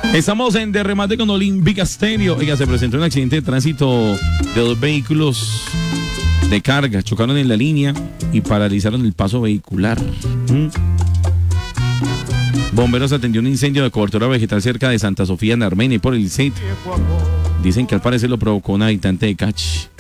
Estamos en De Remate con Olímpica Stereo. Oiga, se presentó un accidente de tránsito de dos vehículos de carga. Chocaron en la línea y paralizaron el paso vehicular. Bomberos atendió un incendio de cobertura vegetal cerca de Santa Sofía, en Armenia, y por el CIT. Dicen que al parecer lo provocó un habitante de Cachi.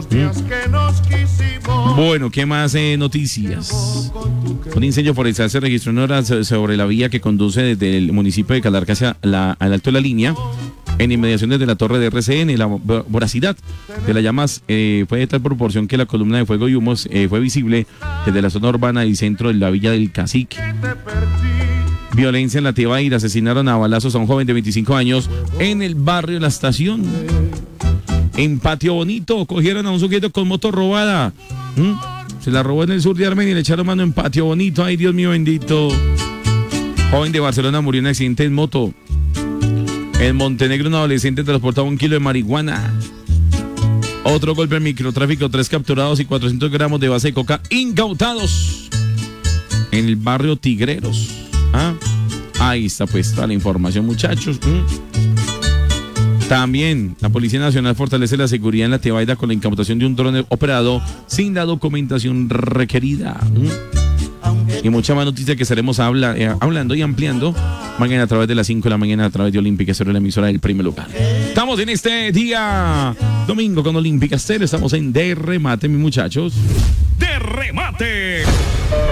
Bueno, ¿qué más noticias? Un incendio forestal se registró en horas sobre la vía que conduce desde el municipio de Calarca hacia al alto de la línea, en inmediaciones de la torre de RCN. La voracidad de las llamas fue de tal proporción que la columna de fuego y humos fue visible desde la zona urbana y centro de la Villa del Cacique. Violencia en la Tebaida. Asesinaron a balazos a un joven de 25 años en el barrio La Estación. En Patio Bonito cogieron a un sujeto con moto robada. Se la robó en el sur de Armenia y le echaron mano en Patio Bonito. Ay, Dios mío bendito. Joven de Barcelona murió en un accidente en moto. En Montenegro, un adolescente transportaba 1 kilo de marihuana. Otro golpe en microtráfico, 3 capturados y 400 gramos de base de coca incautados en el barrio Tigreros. Ahí está pues toda la información, muchachos. También la Policía Nacional fortalece la seguridad en la Tebaida con la incautación de un dron operado sin la documentación requerida. Y mucha más noticia que estaremos hablando y ampliando mañana a través de las 5 de la mañana a través de Olímpica Stereo, la emisora del primer lugar. Estamos en este día domingo con Olímpica Stereo. Estamos en De Remate, mis muchachos. De Remate.